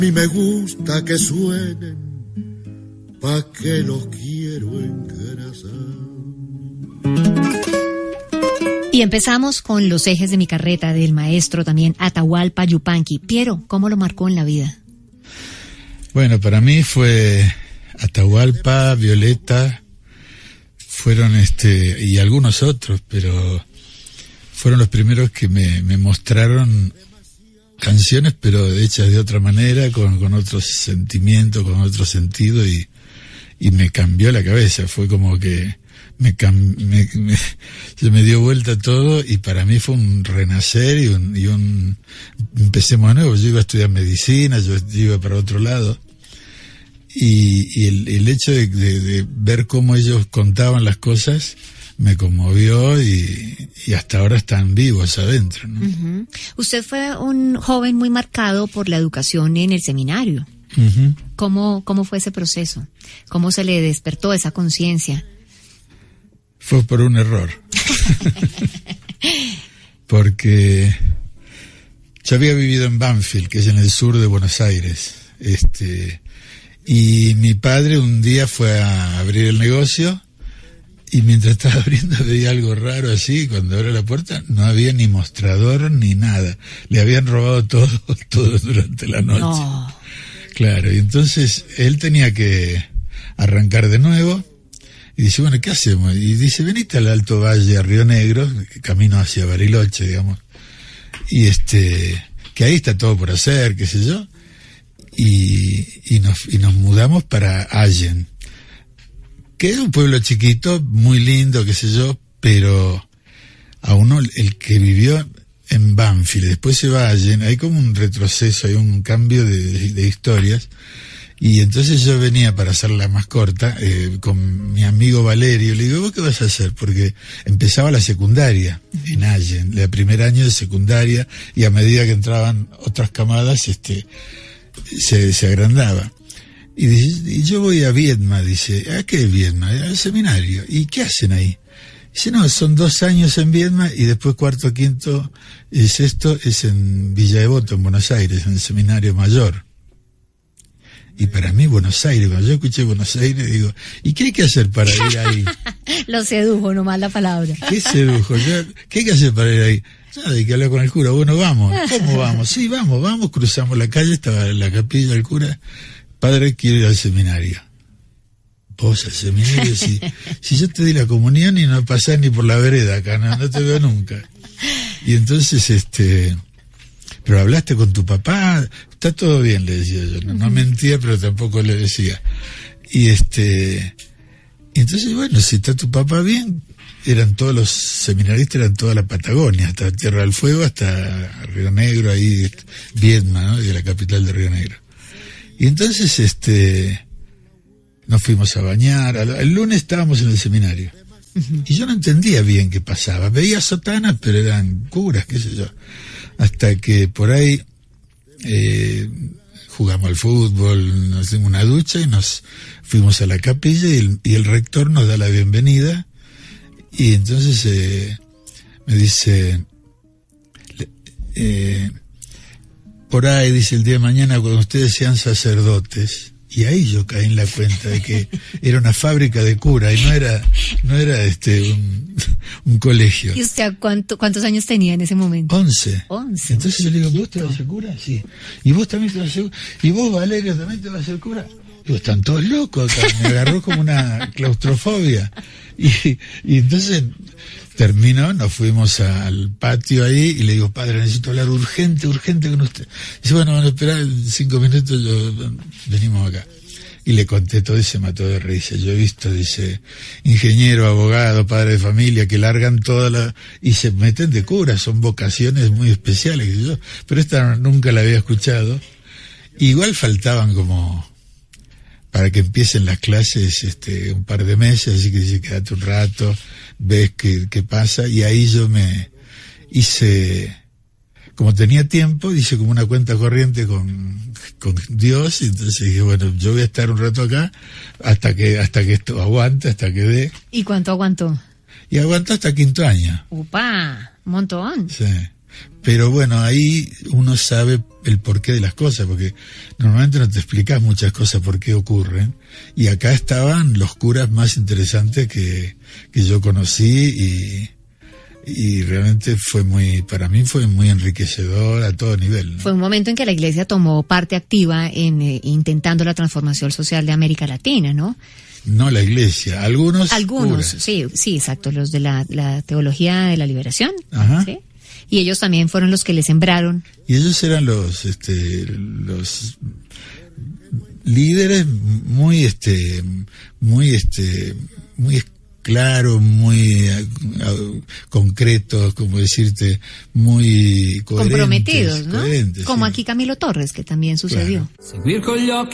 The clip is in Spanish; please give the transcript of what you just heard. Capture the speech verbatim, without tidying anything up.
A mí me gusta que suenen, pa' que los quiero engrasar. Y empezamos con Los ejes de mi carreta, del maestro también Atahualpa Yupanqui. Piero, ¿cómo lo marcó en la vida? Bueno, para mí fue Atahualpa, Violeta, fueron este, y algunos otros, pero fueron los primeros que me, me mostraron canciones, pero hechas de otra manera, con, con otro sentimiento, con otro sentido, y, y me cambió la cabeza. Fue como que me, cam, me, me se me dio vuelta todo, y para mí fue un renacer y un, y un empecemos de nuevo. Yo iba a estudiar medicina, yo iba para otro lado, y, y el, el hecho de, de, de ver cómo ellos contaban las cosas me conmovió, y, y hasta ahora están vivos adentro, ¿no? Uh-huh. Usted fue un joven muy marcado por la educación en el seminario. Uh-huh. ¿Cómo, cómo fue ese proceso? ¿Cómo se le despertó esa conciencia? Fue por un error. Porque yo había vivido en Banfield, que es en el sur de Buenos Aires, este, y mi padre un día fue a abrir el negocio, y mientras estaba abriendo veía algo raro así. Cuando abrió la puerta no había ni mostrador ni nada. Le habían robado todo, todo durante la noche. No. Claro, y entonces él tenía que arrancar de nuevo, y dice, bueno, ¿qué hacemos? Y dice, venite al Alto Valle, a Río Negro, camino hacia Bariloche, digamos, y este, que ahí está todo por hacer, qué sé yo, y, y nos, y nos mudamos para Allen, que es un pueblo chiquito, muy lindo, qué sé yo, pero a uno, el que vivió en Banfield, después se va a Allen, hay como un retroceso, hay un cambio de, de, de historias, y entonces yo venía, para hacerla más corta, eh, con mi amigo Valerio, le digo, ¿vos qué vas a hacer? Porque empezaba la secundaria en Allen, el primer año de secundaria, y a medida que entraban otras camadas, este, se, se agrandaba. Y, dice, y yo voy a Viedma, dice, ¿a qué Viedma? Al seminario. ¿Y qué hacen ahí? Dice, no, son dos años en Viedma, y después cuarto, quinto y sexto es en Villa Devoto, en Buenos Aires, en el seminario mayor. Y para mí Buenos Aires, cuando yo escuché Buenos Aires, digo, ¿y qué hay que hacer para ir ahí? Lo sedujo nomás la palabra. ¿Qué sedujo? ¿Qué hay que hacer para ir ahí? Nada, hay que hablar con el cura. Bueno, vamos. ¿Cómo vamos? Sí, vamos, vamos, cruzamos la calle, estaba la capilla del cura. Padre, quiero ir al seminario. Vos al seminario, si, si yo te di la comunión y no pasás ni por la vereda acá, no, no te veo nunca. Y entonces, este, pero hablaste con tu papá, está todo bien, le decía yo, no, no mentía, pero tampoco le decía. Y este, y entonces, bueno, si está tu papá bien, eran todos los seminaristas, eran toda la Patagonia, hasta Tierra del Fuego, hasta Río Negro, ahí, Viedma, ¿no? Y la capital de Río Negro. Y entonces, este, nos fuimos a bañar. El lunes estábamos en el seminario. Uh-huh. Y yo no entendía bien qué pasaba. Veía sotanas, pero eran curas, qué sé yo. Hasta que por ahí eh, jugamos al fútbol, nos dimos una ducha y nos fuimos a la capilla, y el, y el rector nos da la bienvenida. Y entonces eh, me dice... Eh, por ahí, dice, el día de mañana, cuando ustedes sean sacerdotes, y ahí yo caí en la cuenta de que era una fábrica de cura, y no era, no era este un, un colegio. ¿Y usted cuánto, cuántos años tenía en ese momento? Once. Once. Entonces yo le digo, ¿vos te vas a ser cura? Sí. ¿Y vos también te vas a ser cura? ¿Y vos, Valerio, también te vas a ser cura? Digo, están todos locos acá. Me agarró como una claustrofobia. Y, y entonces terminó, nos fuimos al patio ahí, y le digo, padre, necesito hablar urgente, urgente con usted. Dice, bueno, bueno, esperá cinco minutos, yo, venimos acá. Y le conté todo y se mató de risa. Yo he visto, dice, ingeniero, abogado, padre de familia, que largan toda la... y se meten de cura, son vocaciones muy especiales. Yo, pero esta nunca la había escuchado. Igual faltaban como... para que empiecen las clases este un par de meses, así que dice, quédate un rato, ves qué, qué pasa, y ahí yo me hice, como tenía tiempo, hice como una cuenta corriente con, con Dios, y entonces dije, bueno, yo voy a estar un rato acá, hasta que, hasta que esto aguante, hasta que dé. ¿Y cuánto aguantó? Y aguantó hasta quinto año. ¡Upa! Un montón. Sí. Pero bueno, ahí uno sabe el porqué de las cosas, porque normalmente no te explicas muchas cosas por qué ocurren. Y acá estaban los curas más interesantes que, que yo conocí y, y realmente fue muy, para mí fue muy enriquecedor a todo nivel, ¿no? Fue un momento en que la Iglesia tomó parte activa en eh, intentando la transformación social de América Latina, ¿no? No la Iglesia, algunos Algunos, curas. sí, sí, exacto, los de la, la teología de la liberación, Ajá. ¿sí? Y ellos también fueron los que le sembraron. Y ellos eran los, este, los líderes muy, este, muy, este, muy claros, muy uh, concretos, como decirte, muy coherentes, comprometidos, ¿no? coherentes, Como sí. aquí Camilo Torres, que también sucedió. Claro. Seguir con gli occhi